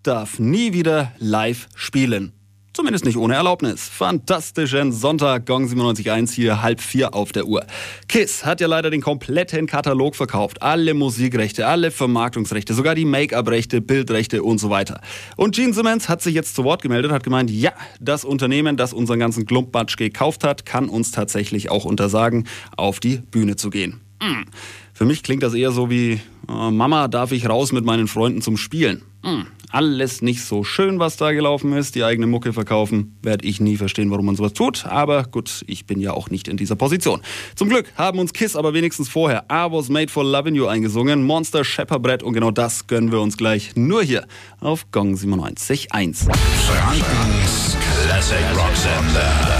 darf nie wieder live spielen. Zumindest nicht ohne Erlaubnis. Fantastischen Sonntag, Gong 97.1 hier, 3:30 auf der Uhr. KISS hat ja leider den kompletten Katalog verkauft. Alle Musikrechte, alle Vermarktungsrechte, sogar die Make-up-Rechte, Bildrechte und so weiter. Und Gene Simmons hat sich jetzt zu Wort gemeldet, hat gemeint, ja, das Unternehmen, das unseren ganzen Klumpmatsch gekauft hat, kann uns tatsächlich auch untersagen, auf die Bühne zu gehen. Für mich klingt das eher so wie, Mama, darf ich raus mit meinen Freunden zum Spielen? Alles nicht so schön, was da gelaufen ist. Die eigene Mucke verkaufen, werde ich nie verstehen, warum man sowas tut. Aber gut, ich bin ja auch nicht in dieser Position. Zum Glück haben uns KISS aber wenigstens vorher I Was Made for Lovin' You eingesungen, Monster Schepperbrett, und genau das gönnen wir uns gleich nur hier auf Gong 97.1. Frankens Classic Rock Sender.